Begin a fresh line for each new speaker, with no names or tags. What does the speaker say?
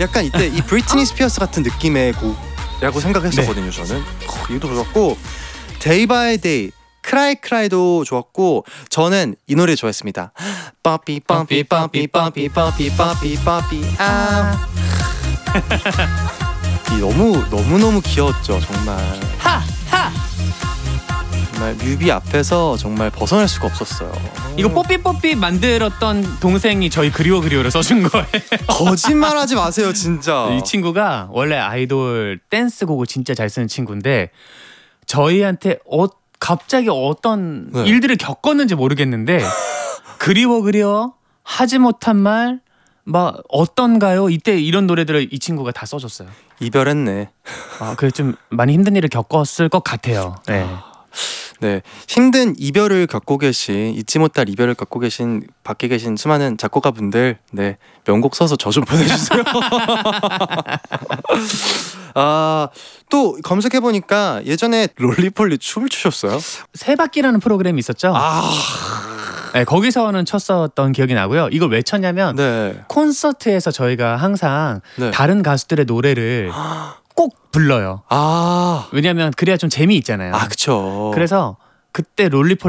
약간 이때 이 브리트니 스피어스 같은 느낌의 곡이라고 생각했었거든요. 저는 이것도 좋았고 Day by Day 크라이 크라이도 좋았고 저는 이 노래 좋아했습니다. 뽀삐 뽀삐 뽀삐 뽀삐 뽀삐 뽀삐 뽀삐 아 이 너무 귀여웠죠 정말. 정말 뮤비 앞에서 정말 벗어날 수가 없었어요.
이거 뽀삐뽀삐 만들었던 동생이 저희 그리워를 써준 거예요.
거짓말하지 마세요 진짜.
이 친구가 원래 아이돌 댄스곡을 진짜 잘 쓰는 친구인데 저희한테 갑자기 어떤
네.
일들을 겪었는지 모르겠는데 그리워 하지 못한 말 막 어떤가요? 이때 이런 노래들을 이 친구가 다 써줬어요.
이별했네.
그래 좀 많이 힘든 일을 겪었을 것 같아요. 네.
네, 힘든 이별을 겪고 계신 잊지 못할 이별을 겪고 계신 밖에 계신 수많은 작곡가분들 네 명곡 써서 저 좀 보내주세요. 또 검색해 보니까 예전에 롤리폴리 춤을 추셨어요?
세 바퀴라는 프로그램이 있었죠. 네, 거기서는 쳤었던 기억이 나고요. 이걸 왜 쳤냐면
네.
콘서트에서 저희가 항상
네.
다른 가수들의 노래를 꼭 불러요. 왜냐면 그래야 좀 재미있잖아요.
그쵸.
그래서 그때 롤리폴리